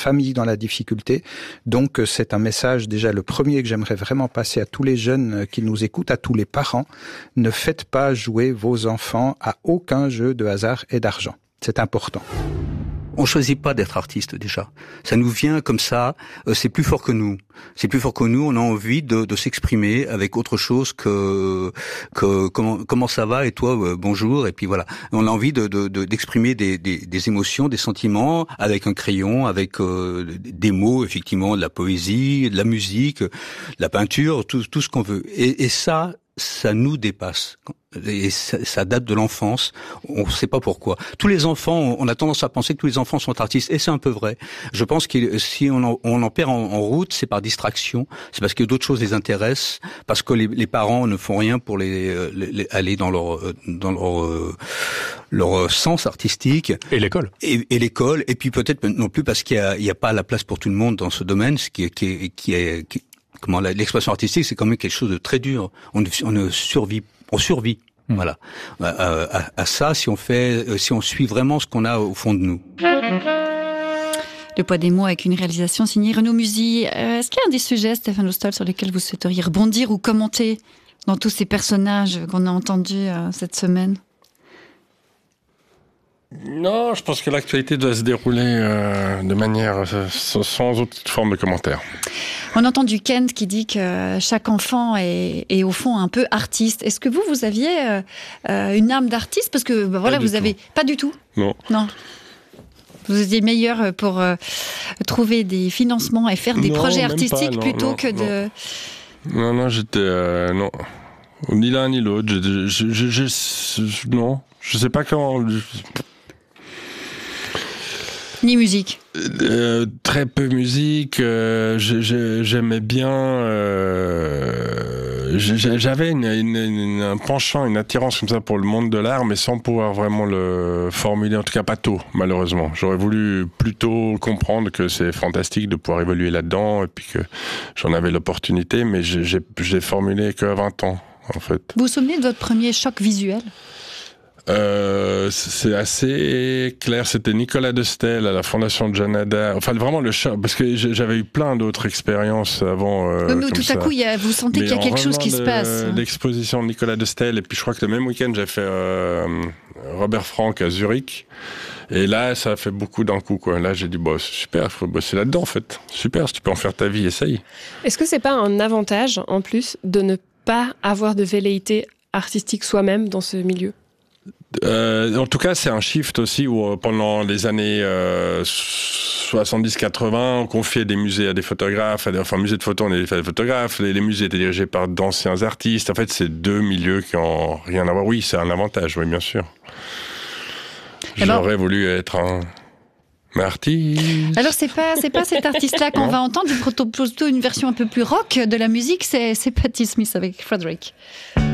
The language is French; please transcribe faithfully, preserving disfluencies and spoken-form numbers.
famille dans la difficulté. Donc c'est un message déjà le premier que j'aimerais vraiment passer à tous les jeunes qui nous écoutent, à tous les parents. Ne faites pas jouer vos enfants à aucun jeu de hasard et d'argent. C'est important. On choisit pas d'être artiste déjà. Ça nous vient comme ça. Euh, c'est plus fort que nous. C'est plus fort que nous. On a envie de, de s'exprimer avec autre chose que que comment comment ça va et toi euh, bonjour et puis voilà. On a envie de, de, de d'exprimer des, des des émotions, des sentiments avec un crayon, avec euh, des mots effectivement, de la poésie, de la musique, de la peinture, tout tout ce qu'on veut. Et, et ça. Ça nous dépasse. Et ça, ça date de l'enfance. On ne sait pas pourquoi. Tous les enfants, on a tendance à penser que tous les enfants sont artistes. Et c'est un peu vrai. Je pense que si on en, on en perd en, en route, c'est par distraction. C'est parce que d'autres choses les intéressent. Parce que les, les parents ne font rien pour les, les, les aller dans leur, dans leur, leur sens artistique. Et l'école. Et, et l'école. Et puis peut-être non plus parce qu'il y a, il y a pas la place pour tout le monde dans ce domaine, ce qui est, qui est, qui est, qui, comment l'expression artistique, c'est quand même quelque chose de très dur. On ne, on ne survit, on survit. Mmh. Voilà. À, à, à ça, si on fait, si on suit vraiment ce qu'on a au fond de nous. Le poids des mots avec une réalisation signée Renaud Musy. Euh, est-ce qu'il y a un des sujets, Stéphane Lousteau, sur lesquels vous souhaiteriez rebondir ou commenter dans tous ces personnages qu'on a entendus euh, cette semaine? Non, je pense que l'actualité doit se dérouler euh, de manière euh, sans autre forme de commentaire. On a entendu Kent qui dit que chaque enfant est, est au fond un peu artiste. Est-ce que vous, vous aviez euh, une âme d'artiste? Parce que bah, voilà, vous avez tout. Pas du tout. Non. Non. Vous étiez meilleur pour euh, trouver des financements et faire des non, projets même artistiques pas, non, plutôt non, que de. Non, non, j'étais euh, non, ni l'un ni l'autre. Je, je, je, je, je, non, je sais pas comment. Je... Ni musique. Euh, très peu musique. Euh, je, je, j'aimais bien. Euh, j'avais une, une, une, un penchant, une attirance comme ça pour le monde de l'art, mais sans pouvoir vraiment le formuler. En tout cas, pas tôt, malheureusement. J'aurais voulu plutôt comprendre que c'est fantastique de pouvoir évoluer là-dedans, et puis que j'en avais l'opportunité, mais j'ai, j'ai, j'ai formulé qu'à vingt ans, en fait. Vous vous souvenez de votre premier choc visuel ? Euh, c'est assez clair. C'était Nicolas de Stel à la Fondation Janada. Enfin, vraiment le choc, parce que j'avais eu plein d'autres expériences avant. Euh, oui, mais tout ça. à coup, il y a, vous sentez mais qu'il y a quelque chose qui de, se passe. L'exposition de Nicolas de Stel, et puis je crois que le même week-end, j'ai fait euh, Robert Frank à Zurich. Et là, ça a fait beaucoup d'un coup, quoi. Là, j'ai dit, bon, c'est super, il faut bosser là-dedans, en fait. Super, si tu peux en faire ta vie, essaye. Est-ce que c'est pas un avantage, en plus, de ne pas avoir de velléité artistique soi-même dans ce milieu ? Euh, en tout cas, c'est un shift aussi où euh, pendant les années euh, soixante-dix quatre-vingts, on confiait des musées à des photographes, à des, enfin musées de photos, on est des photographes, les, les musées étaient dirigés par d'anciens artistes. En fait, c'est deux milieux qui n'ont rien à voir. Oui, c'est un avantage, oui, bien sûr. J'aurais ben... voulu être un... artiste. Alors c'est pas c'est pas cet artiste-là qu'on va entendre, plutôt plutôt une version un peu plus rock de la musique. C'est c'est Patti Smith avec Frederick.